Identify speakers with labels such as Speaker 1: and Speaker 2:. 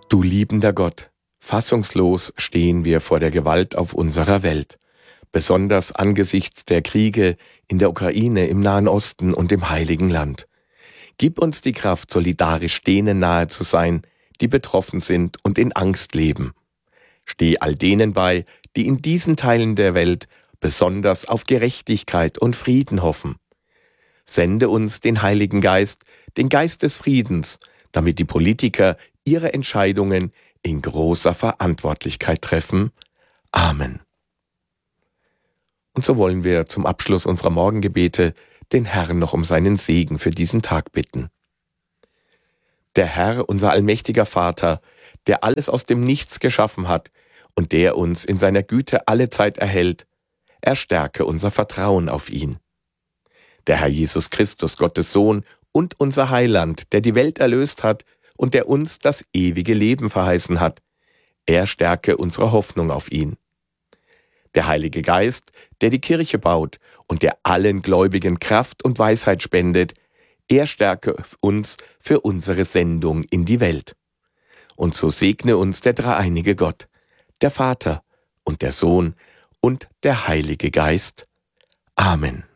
Speaker 1: Du liebender Gott, fassungslos stehen wir vor der Gewalt auf unserer Welt, besonders angesichts der Kriege in der Ukraine, im Nahen Osten und im Heiligen Land. Gib uns die Kraft, solidarisch denen nahe zu sein, die betroffen sind und in Angst leben. Steh all denen bei, die in diesen Teilen der Welt besonders auf Gerechtigkeit und Frieden hoffen. Sende uns den Heiligen Geist, den Geist des Friedens, damit die Politiker ihre Entscheidungen in großer Verantwortlichkeit treffen. Amen. Und so wollen wir zum Abschluss unserer Morgengebete den Herrn noch um seinen Segen für diesen Tag bitten. Der Herr, unser allmächtiger Vater, der alles aus dem Nichts geschaffen hat und der uns in seiner Güte allezeit erhält, er stärke unser Vertrauen auf ihn. Der Herr Jesus Christus, Gottes Sohn und unser Heiland, der die Welt erlöst hat und der uns das ewige Leben verheißen hat, er stärke unsere Hoffnung auf ihn. Der Heilige Geist, der die Kirche baut und der allen Gläubigen Kraft und Weisheit spendet, er stärke uns für unsere Sendung in die Welt. Und so segne uns der dreieinige Gott, der Vater und der Sohn und der Heilige Geist. Amen.